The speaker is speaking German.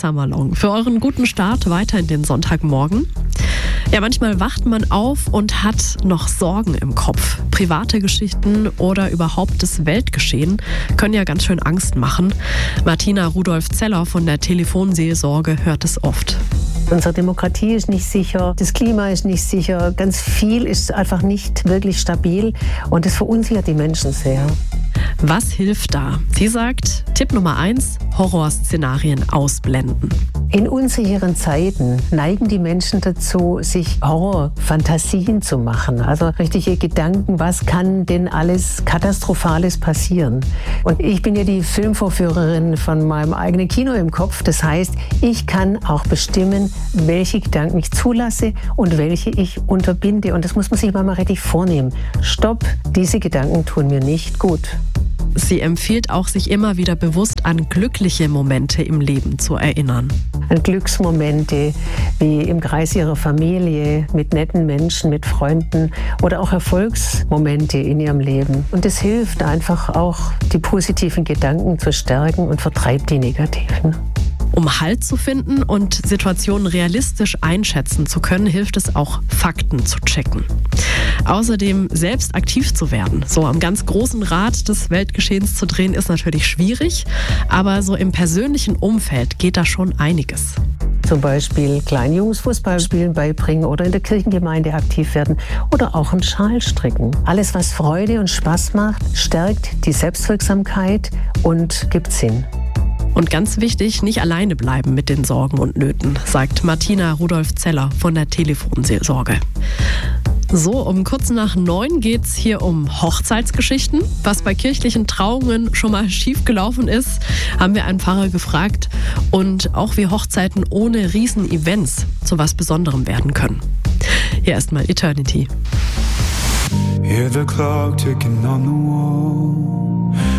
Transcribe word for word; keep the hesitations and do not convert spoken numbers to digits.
Summer Long. Für euren guten Start weiter in den Sonntagmorgen. Ja, manchmal wacht man auf und hat noch Sorgen im Kopf. Private Geschichten oder überhaupt das Weltgeschehen können ja ganz schön Angst machen. Martina Rudolph-Zeller von der Telefonseelsorge hört es oft. Unsere Demokratie ist nicht sicher, das Klima ist nicht sicher, ganz viel ist einfach nicht wirklich stabil und das verunsichert die Menschen sehr. Was hilft da? Sie sagt, Tipp Nummer eins, Horrorszenarien ausblenden. In unsicheren Zeiten neigen die Menschen dazu, sich Horrorfantasien zu machen. Also richtige Gedanken, was kann denn alles Katastrophales passieren? Und ich bin ja die Filmvorführerin von meinem eigenen Kino im Kopf. Das heißt, ich kann auch bestimmen, welche Gedanken ich zulasse und welche ich unterbinde. Und das muss man sich mal richtig vornehmen. Stopp, diese Gedanken tun mir nicht gut. Sie empfiehlt auch, sich immer wieder bewusst an glückliche Momente im Leben zu erinnern. An Glücksmomente wie im Kreis ihrer Familie, mit netten Menschen, mit Freunden oder auch Erfolgsmomente in ihrem Leben. Und es hilft einfach auch, die positiven Gedanken zu stärken und vertreibt die negativen. Um Halt zu finden und Situationen realistisch einschätzen zu können, hilft es auch, Fakten zu checken. Außerdem selbst aktiv zu werden. So am ganz großen Rad des Weltgeschehens zu drehen, ist natürlich schwierig, aber so im persönlichen Umfeld geht da schon einiges. Zum Beispiel kleinen Jungs Fußballspielen beibringen oder in der Kirchengemeinde aktiv werden oder auch einen Schal stricken. Alles, was Freude und Spaß macht, stärkt die Selbstwirksamkeit und gibt Sinn. Und ganz wichtig, nicht alleine bleiben mit den Sorgen und Nöten, sagt Martina Rudolph-Zeller von der Telefonseelsorge. So, um kurz nach neun geht's hier um Hochzeitsgeschichten. Was bei kirchlichen Trauungen schon mal schiefgelaufen ist, haben wir einen Pfarrer gefragt. Und auch wie Hochzeiten ohne Riesen-Events zu was Besonderem werden können. Hier erstmal Eternity. Hear the clock ticking on the wall.